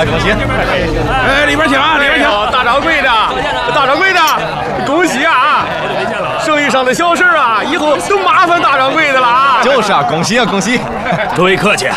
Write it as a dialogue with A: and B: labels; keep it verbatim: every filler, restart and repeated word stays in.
A: 哎，恭喜！
B: 哎，里边请啊，里边请！大掌柜的，大掌柜的，恭喜啊！生意上的小事啊，以后都麻烦大掌柜的了啊！
A: 就是啊，恭喜啊，恭喜！
C: 多位客气啊，